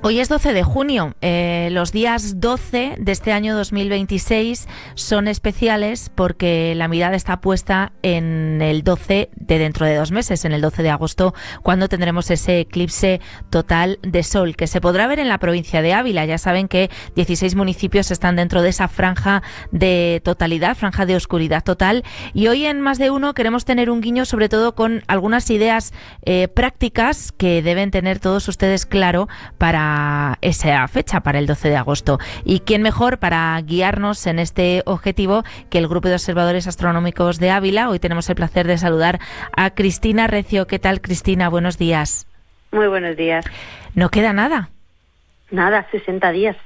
Hoy es 12 de junio. Los días 12 de este año 2026 son especiales porque la mirada está puesta en el 12 de dentro de 2 meses, en el 12 de agosto, cuando tendremos ese eclipse total de sol, que se podrá ver en la provincia de Ávila. Ya saben que 16 municipios están dentro de esa franja de totalidad, franja de oscuridad total. Y hoy en Más de Uno queremos tener un guiño sobre todo con algunas ideas prácticas que deben tener todos ustedes claro para esa fecha, para el 12 de agosto. ¿Y quién mejor para guiarnos en este objetivo que el Grupo de Observadores Astronómicos de Ávila? Hoy tenemos el placer de saludar a Cristina Recio. ¿Qué tal, Cristina? Buenos días. Muy buenos días. ¿No queda nada? Nada, 60 días.